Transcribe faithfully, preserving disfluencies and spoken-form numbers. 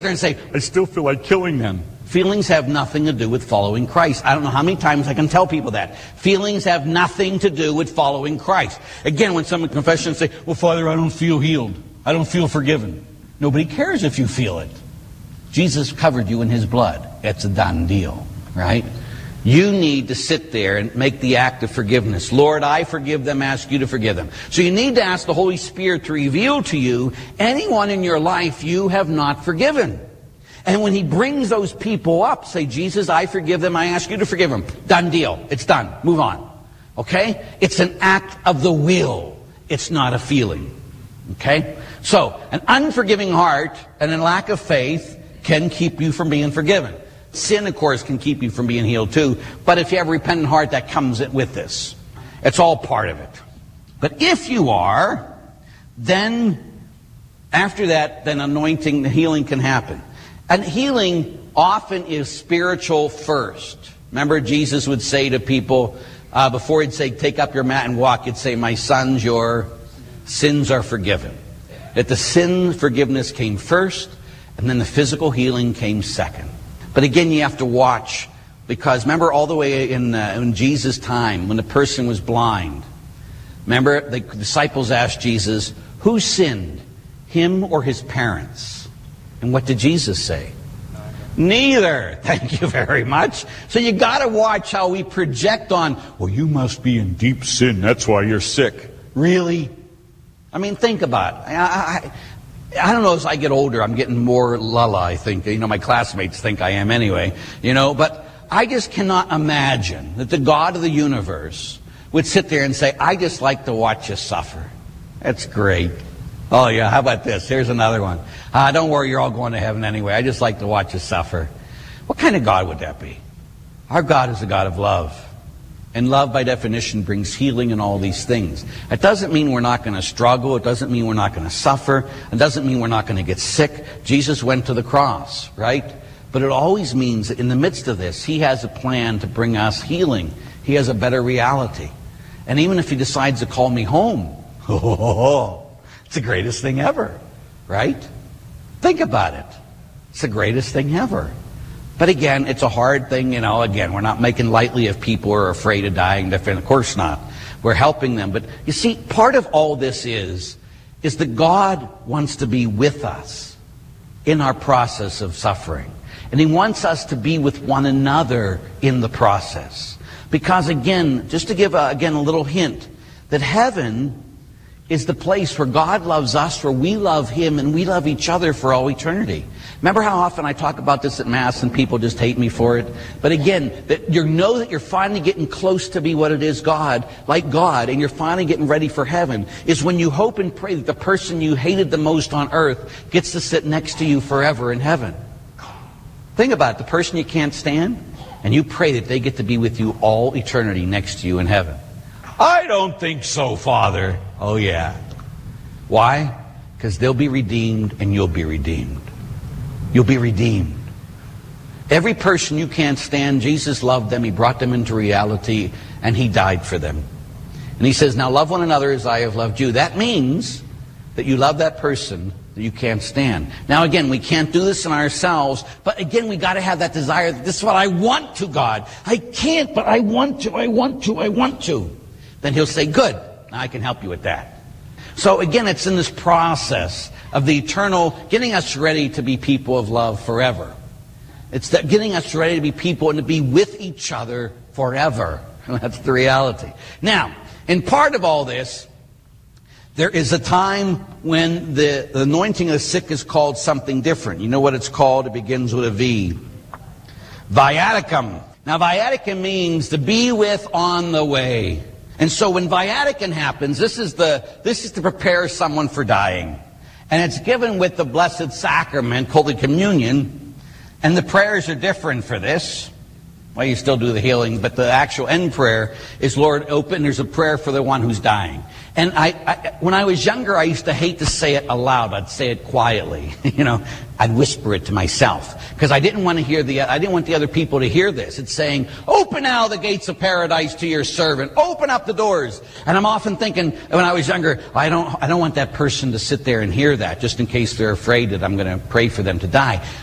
and say, I still feel like killing them. Feelings have nothing to do with following Christ. I don't know how many times I can tell people that. Feelings have nothing to do with following Christ. Again, when someone confesses and say, well, Father, I don't feel healed. I don't feel forgiven. Nobody cares if you feel it. Jesus covered you in his blood. It's a done deal, right? You need to sit there and make the act of forgiveness. Lord, I forgive them, ask you to forgive them. So you need to ask the Holy Spirit to reveal to you anyone in your life you have not forgiven. And when he brings those people up, say, Jesus, I forgive them, I ask you to forgive them. Done deal. It's done. Move on. Okay? It's an act of the will. It's not a feeling. Okay? So, an unforgiving heart and a lack of faith can keep you from being forgiven. Sin, of course, can keep you from being healed too. But if you have a repentant heart, that comes with this. It's all part of it. But if you are, then after that, then anointing, the healing can happen. And healing often is spiritual first. Remember, Jesus would say to people, uh, before he'd say, take up your mat and walk, he'd say, my sons, your sins are forgiven. That the sin forgiveness came first, and then the physical healing came second. But again, you have to watch, because remember all the way in, uh, in Jesus' time, when the person was blind, remember the disciples asked Jesus, who sinned, him or his parents? And what did Jesus say? Neither. Thank you very much. So you got to watch how we project on, well, you must be in deep sin, that's why you're sick. Really? I mean, think about it. I, I, I don't know, as I get older, I'm getting more la-la, I think. You know, my classmates think I am anyway. You know, but I just cannot imagine that the God of the universe would sit there and say, I just like to watch you suffer. That's great. Oh, yeah, how about this? Here's another one. Uh, don't worry, you're all going to heaven anyway. I just like to watch you suffer. What kind of God would that be? Our God is a God of love. And love, by definition, brings healing and all these things. It doesn't mean we're not going to struggle. It doesn't mean we're not going to suffer. It doesn't mean we're not going to get sick. Jesus went to the cross, right? But it always means that in the midst of this, he has a plan to bring us healing. He has a better reality. And even if he decides to call me home, it's the greatest thing ever, right? Think about it. It's the greatest thing ever. But again, it's a hard thing, you know, again, we're not making lightly of people who are afraid of dying. Of course not. We're helping them. But you see, part of all this is, is that God wants to be with us in our process of suffering. And he wants us to be with one another in the process. Because again, just to give, a, again, a little hint, that heaven is the place where God loves us, where we love him, and we love each other for all eternity. Remember how often I talk about this at Mass and people just hate me for it? But again, that you know that you're finally getting close to be what it is God, like God, and you're finally getting ready for heaven, is when you hope and pray that the person you hated the most on earth gets to sit next to you forever in heaven. Think about it, the person you can't stand, and you pray that they get to be with you all eternity next to you in heaven. I don't think so, Father. Oh, yeah. Why? Because they'll be redeemed and you'll be redeemed. You'll be redeemed. Every person you can't stand, Jesus loved them. He brought them into reality and he died for them. And he says, now love one another as I have loved you. That means that you love that person that you can't stand. Now again, we can't do this in ourselves, but again, we got to have that desire that this is what I want to, God. I can't, but I want to, I want to, I want to. Then he'll say, good, I can help you with that. So again, it's in this process of the eternal, getting us ready to be people of love forever. It's that getting us ready to be people and to be with each other forever. That's the reality. Now, in part of all this, there is a time when the, the anointing of the sick is called something different. You know what it's called? It begins with a V. Viaticum. Now, viaticum means to be with on the way. And so when viaticum happens, this is the this is to prepare someone for dying. And it's given with the blessed sacrament called the communion. And the prayers are different for this. Well, you still do the healing, but the actual end prayer is, Lord, open. There's a prayer for the one who's dying. And I, I, when I was younger, I used to hate to say it aloud. I'd say it quietly. You know, I'd whisper it to myself because I didn't want to hear the. I didn't want the other people to hear this. It's saying, "Open now the gates of paradise to your servant. Open up the doors." And I'm often thinking, when I was younger, I don't. I don't want that person to sit there and hear that, just in case they're afraid that I'm going to pray for them to die.